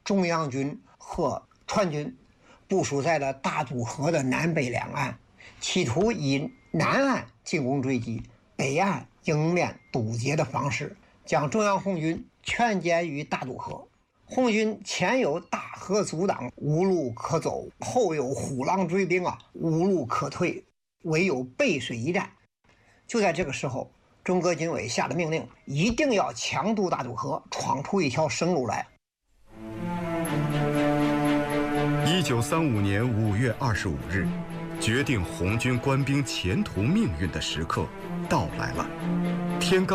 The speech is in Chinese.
中央军和川军部署在了大渡河的南北两岸，企图以南岸进攻追击，北岸迎面堵截的方式，将中央红军全歼于大渡河。红军前有大河阻挡，无路可走；后有虎狼追兵无路可退，唯有背水一战。就在这个时候，中革军委下的命令，一定要强渡大渡河，闯出一条生路来。 1935年5月25日，决定红军官兵前途命运的时刻到来了。天罡